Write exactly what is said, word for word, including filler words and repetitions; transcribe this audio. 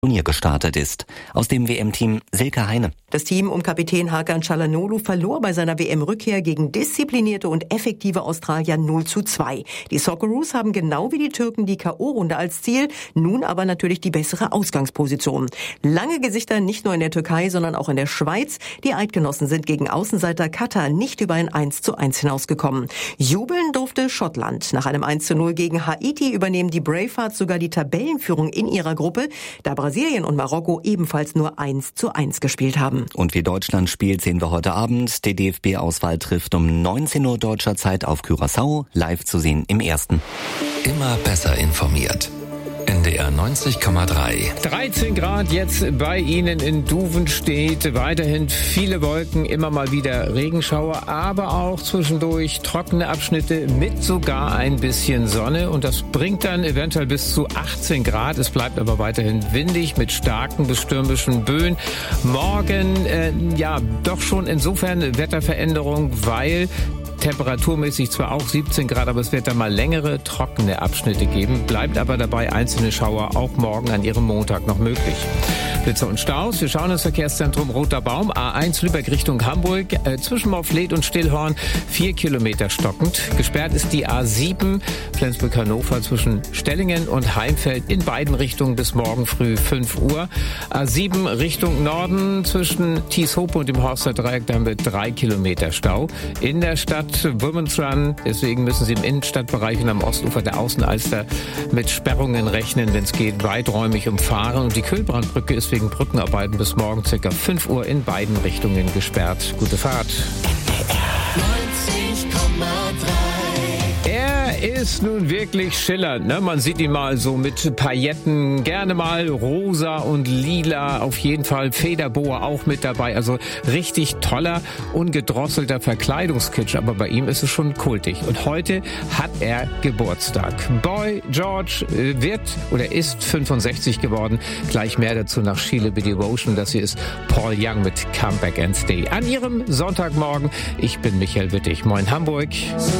Turnier gestartet ist. Aus dem W M-Team Silke Heine. Das Team um Kapitän Hakan Çalhanoğlu verlor bei seiner W M-Rückkehr gegen disziplinierte und effektive Australier null zu zwei. Die Socceroos haben genau wie die Türken die K O-Runde als Ziel, nun aber natürlich die bessere Ausgangsposition. Lange Gesichter nicht nur in der Türkei, sondern auch in der Schweiz. Die Eidgenossen sind gegen Außenseiter Katar nicht über ein eins zu eins hinausgekommen. Jubeln durfte Schottland. Nach einem eins zu null gegen Haiti übernehmen die Bravehearts sogar die Tabellenführung in ihrer Gruppe, da Brasilien und Marokko ebenfalls nur eins zu eins gespielt haben. Und wie Deutschland spielt, sehen wir heute Abend. Die D F B-Auswahl trifft um neunzehn Uhr deutscher Zeit auf Curaçao, live zu sehen im Ersten. Immer besser informiert. N D R neunzig Komma drei. dreizehn Grad jetzt bei Ihnen in Duvenstedt. Weiterhin viele Wolken, immer mal wieder Regenschauer, aber auch zwischendurch trockene Abschnitte mit sogar ein bisschen Sonne. Und das bringt dann eventuell bis zu achtzehn Grad. Es bleibt aber weiterhin windig mit starken bis stürmischen Böen. Morgen, äh, ja, doch schon insofern Wetterveränderung, weil temperaturmäßig zwar auch siebzehn Grad, aber es wird dann mal längere, trockene Abschnitte geben. Bleibt aber dabei einzelne Schauer auch morgen an Ihrem Montag noch möglich. Blitze und Staus. Wir schauen ins Verkehrszentrum Roter Baum. A eins Lübeck Richtung Hamburg. Äh, zwischen Maufleth und Stillhorn vier Kilometer stockend. Gesperrt ist die A sieben Flensburg-Hannover zwischen Stellingen und Heimfeld in beiden Richtungen bis morgen früh fünf Uhr. A sieben Richtung Norden zwischen Thieshope und dem Horster Dreieck dann mit drei Kilometer Stau. In der Stadt Women's Run. Deswegen müssen Sie im Innenstadtbereich und am Ostufer der Außenalster mit Sperrungen rechnen, wenn es geht, weiträumig umfahren. Und die Kühlbrandbrücke ist wegen Brückenarbeiten bis morgen ca. fünf Uhr in beiden Richtungen gesperrt. Gute Fahrt. Er ist nun wirklich schillernd, ne? Man sieht ihn mal so mit Pailletten, gerne mal rosa und lila, auf jeden Fall Federboa auch mit dabei. Also richtig toller, ungedrosselter Verkleidungskitsch, aber bei ihm ist es schon kultig. Und heute hat er Geburtstag. Boy George wird oder ist fünfundsechzig geworden. Gleich mehr dazu nach Sheila B. Devotion. Das hier ist Paul Young mit Come Back and Stay. An Ihrem Sonntagmorgen. Ich bin Michael Wittig. Moin Hamburg.